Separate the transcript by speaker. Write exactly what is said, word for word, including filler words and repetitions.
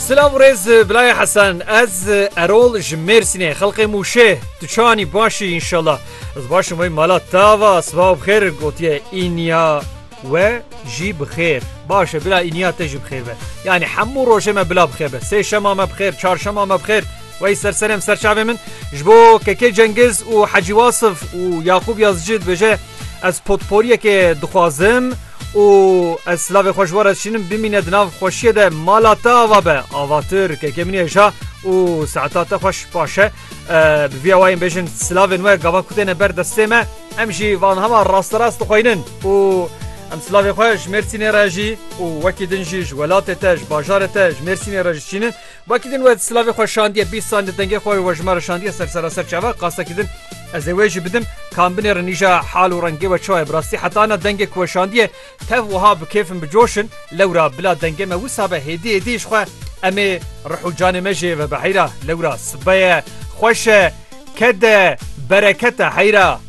Speaker 1: سلام ورز بلای حسن از ارول جمرسینه خلق موشه تچانی باشی انشالله از باشم وی مالا تاوا صباح بخیر گوتیه اینیا و جی بخیر باشه بلا اینیا تجی بخیر به یعنی همو روشه ما بلا بخیر به سه شما ما بخیر چهار شما ما بخیر وی سرسرم سرچاوه من جبو ککی جنگز و حجی واصف و یعقوب یازجید بجه از پودپوریه که دخوازم و از سلاوی خوشوار از شینم بمینه دناف خوشیه ده مالاتا و به آواتر که کمینی اجا و ساعتات خوش باشه بوی آوایم بیشن سلاوی نوه گوا کتین بر دسته ما امشی وان همه راست راست خوینن و ام سلاوی خوش مرسینه راجی و وکی دنجیش ولات تاج باجار تاج مرسینه راجی شینن وکی دن و سلاوی خوش شاندیه بیست ساند دنگه خوی وجمار شاندیه سر سر سر چاوه قاسه کدن از اویجی بدم کامبینر نیجا حال و رنگی و چای براستی حتی انا دنگه کوشاندیه تف وها بکیفم بجوشن لورا بلا دنگه ما وسابه هدی هدیش خو امی روحو جان مجی و بحیره لورا صبایه خوش کده برکته حیره